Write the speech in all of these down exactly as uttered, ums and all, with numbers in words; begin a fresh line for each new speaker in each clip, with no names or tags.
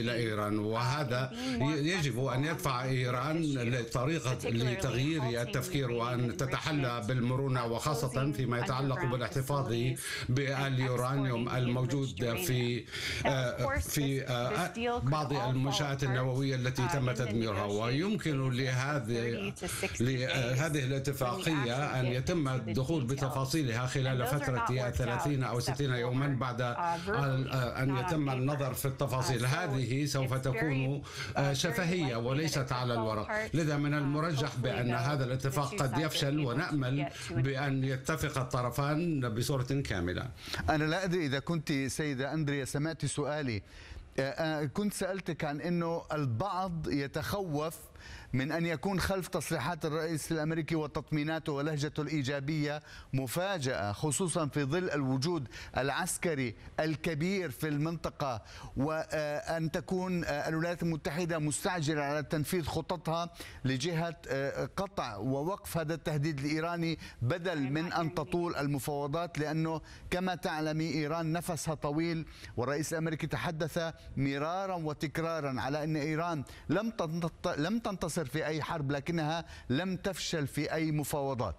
إلى إيران، وهذا يجب أن يدفع إيران لطريقة لتغيير التفكير وأن تتحلى بالمرونة، وخاصة فيما يتعلق بالاحتفاظ باليورانيوم الموجود في في بعض المنشآت النووية التي تم تدميرها. ويمكن لهذه لهذه الاتفاقية أن يتم الدخول بتفاصيلها خلال فترة ثلاثين أو ستين يوما بعد أن يتم النظر في التفاصيل. هذه سوف تكون شفهية وليست على الورق، لذا من المرجح بأن هذا الاتفاق قد يفشل، ونأمل بأن يتفق الطرفان بصورة كاملة.
أنا لا أدري إذا كنت سيدة أندريا سمعت سؤالي. كنت سألتك عن أنه البعض يتخوف من أن يكون خلف تصريحات الرئيس الأمريكي وتطميناته ولهجته الإيجابية مفاجأة، خصوصا في ظل الوجود العسكري الكبير في المنطقة، وأن تكون الولايات المتحدة مستعجلة على تنفيذ خططها لجهة قطع ووقف هذا التهديد الإيراني بدل من أن تطول المفاوضات، لأنه كما تعلمي إيران نفسها طويل، والرئيس الأمريكي تحدث مرارا وتكرارا على أن إيران لم لم تنتصر في أي حرب، لكنها لم تفشل في أي مفاوضات.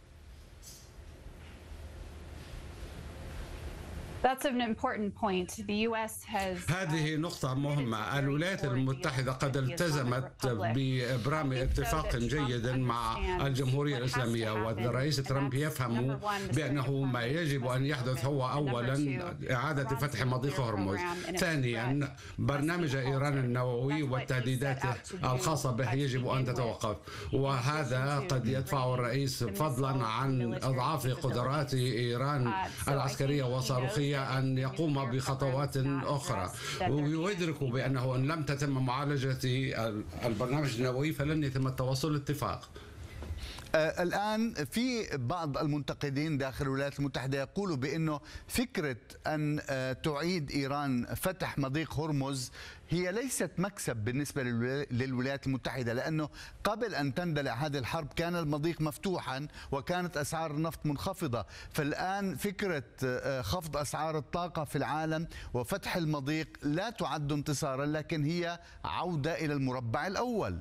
هذه نقطة مهمة. الولايات المتحدة قد التزمت بإبرام اتفاق جيد مع الجمهورية الإسلامية، والرئيس ترامب يفهم بأنه ما يجب أن يحدث هو أولا إعادة فتح مضيق هرمز، ثانيا برنامج إيران النووي والتهديدات الخاصة به يجب أن تتوقف، وهذا قد يدفع الرئيس فضلا عن أضعاف قدرات إيران العسكرية والصاروخية أن يقوم بخطوات أخرى، ويدرك بأنه إن لم تتم معالجة البرنامج النووي فلن يتم التوصل لاتفاق.
الآن في بعض المنتقدين داخل الولايات المتحدة يقولوا بأنه فكرة أن تعيد إيران فتح مضيق هرمز هي ليست مكسب بالنسبة للولايات المتحدة، لأنه قبل أن تندلع هذه الحرب كان المضيق مفتوحا وكانت أسعار النفط منخفضة، فالآن فكرة خفض أسعار الطاقة في العالم وفتح المضيق لا تعد انتصارا، لكن هي عودة إلى المربع الأول.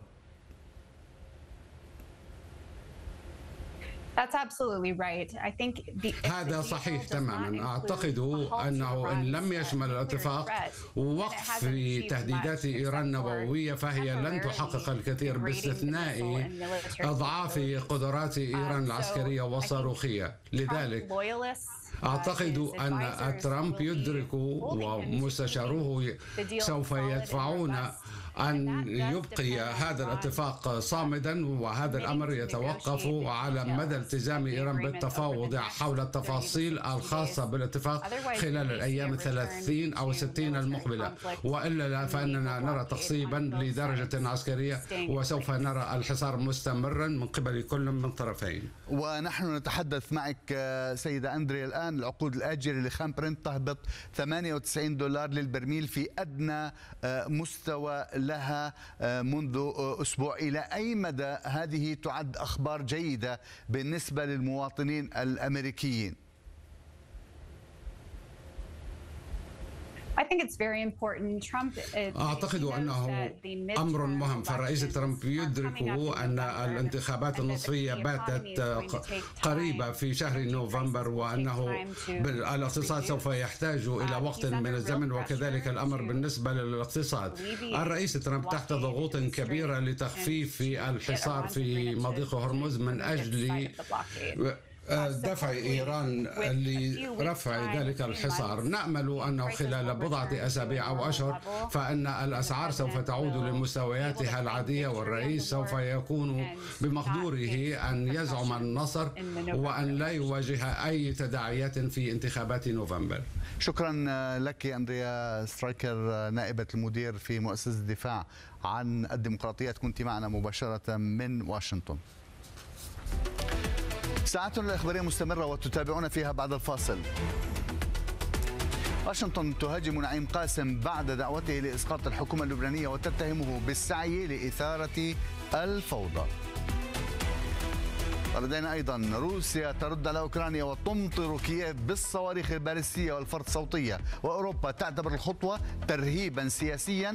هذا صحيح تماما. أعتقد أنه إن لم يشمل الاتفاق وقف في تهديدات إيران النووية فهي لن تحقق الكثير باستثناء أضعاف قدرات إيران العسكرية والصاروخية. لذلك أعتقد أن ترامب يدرك ومستشاروه سوف يدفعون أن يبقي هذا الاتفاق صامدا، وهذا الأمر يتوقف على مدى التزام إيران بالتفاوض حول التفاصيل الخاصة بالاتفاق خلال الأيام الثلاثين أو الستين المقبلة، وإلا فإننا نرى تخصيبا لدرجة عسكرية، وسوف نرى الحصار مستمرا من قبل كل من الطرفين.
ونحن نتحدث معك سيدة أندريا الآن العقود الآجلة لخام برنت تهبط ثمانية وتسعين دولار للبرميل في أدنى مستوى لها منذ أسبوع. إلى أي مدى هذه تعد أخبار جيدة بالنسبة للمواطنين الأمريكيين؟
أعتقد أنه أمر مهم، فالرئيس ترامب يدرك أن الانتخابات النصفية باتت قريبة في شهر نوفمبر، وأنه الاقتصاد سوف يحتاج إلى وقت من الزمن، وكذلك الأمر بالنسبة للاقتصاد. الرئيس ترامب تحت ضغوط كبيرة لتخفيف الحصار في مضيق هرمز من أجل دفع إيران لرفع ذلك الحصار. نأمل أنه خلال بضعة أسابيع أو أشهر فإن الأسعار سوف تعود لمستوياتها العادية، والرئيس سوف يكون بمقدوره أن يزعم النصر وأن لا يواجه أي تداعيات في انتخابات نوفمبر.
شكرا لك أندريا سترايكر، نائبة المدير في مؤسسة الدفاع عن الديمقراطيات، كنت معنا مباشرة من واشنطن. ساعتنا الإخبارية مستمرة وتتابعون فيها بعد الفاصل. واشنطن تهاجم نعيم قاسم بعد دعوته لإسقاط الحكومة اللبنانية وتتهمه بالسعي لإثارة الفوضى. ولدينا أيضا روسيا ترد على أوكرانيا وتمطر كييف بالصواريخ البالستية والفرد صوتية، وأوروبا تعتبر الخطوة ترهيبا سياسيا